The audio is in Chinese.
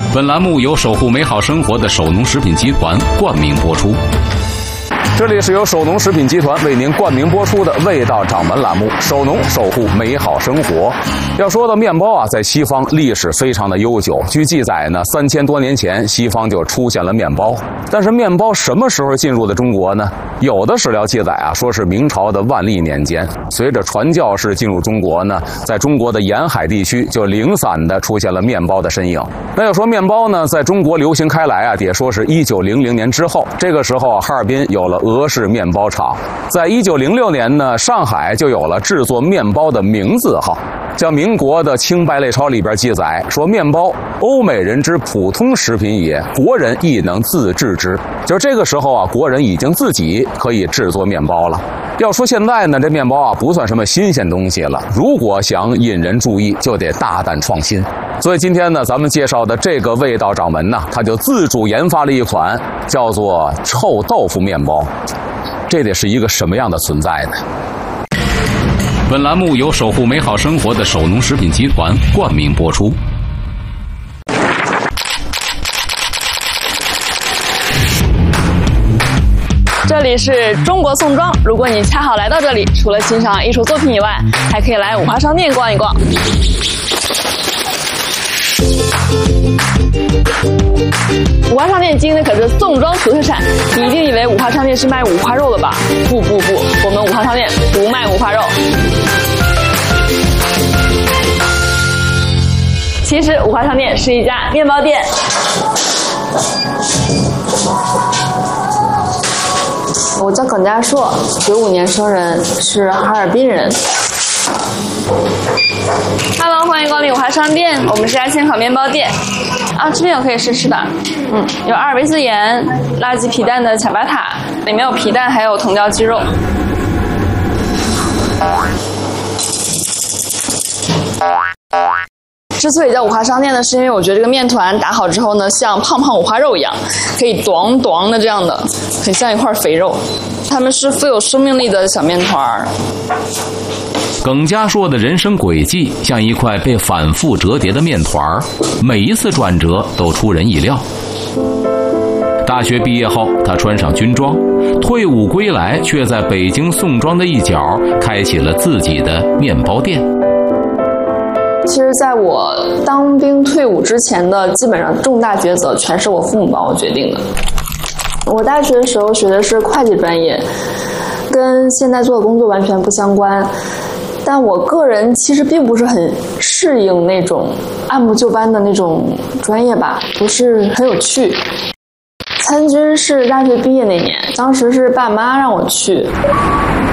本栏目由守护美好生活的守农食品集团冠名播出。 这里是由守农食品集团为您冠名播出的味道掌门栏目，守农守护美好生活。要说到面包啊，在西方历史非常的悠久。据记载呢，3000多年前西方就出现了面包。但是面包什么时候进入的中国呢？有的史料记载啊，说是明朝的万历年间，随着传教士进入中国呢，在中国的沿海地区就零散的出现了面包的身影。那要说面包呢，在中国流行开来啊，得说是1900年之后。这个时候啊，哈尔滨有了俄式面包厂。在1906年呢，上海就有了制作面包的名字号。像民国的清败类钞里边记载说，面包欧美人之普通食品也，国人亦能自制之。就是这个时候啊，国人已经自己可以制作面包了。要说现在呢，这面包啊不算什么新鲜东西了，如果想引人注意，就得大胆创新。所以今天呢，咱们介绍的这个味道掌门呢，他就自主研发了一款叫做臭豆腐面包。这得是一个什么样的存在呢？ 本栏目由守护美好生活的守农食品集团冠名播出。 这里是中国宋庄，如果你恰好来到这里，除了欣赏艺术作品以外，还可以来五华商店逛一逛。五华商店经营的可是宋庄土特产，你一定以为五华商店是卖五花肉的吧？不，我们五华商店不卖五花肉。其实五华商店是一家面包店。我叫耿家硕，95年生人，是哈尔滨人。Hello， 欢迎光临五华商店，我们是家现烤面包店。啊，这边有可以试吃的，有阿尔卑斯盐、辣鸡皮蛋的恰巴塔，里面有皮蛋，还有藤椒鸡肉。之所以叫五华商店呢，是因为我觉得这个面团打好之后呢，像胖胖五花肉一样，可以咚咚的这样的，很像一块肥肉。它们是富有生命力的小面团。 耿家硕的人生轨迹像一块被反复折叠的面团，每一次转折都出人意料。大学毕业后，他穿上军装，退伍归来，却在北京宋庄的一角开启了自己的面包店。 其实在我当兵退伍之前的基本上重大抉择全是我父母帮我决定的。我大学的时候学的是会计专业，跟现在做的工作完全不相关，但我个人其实并不是很适应那种按部就班的那种专业吧，不是很有趣。参军是大学毕业那年，当时是爸妈让我去，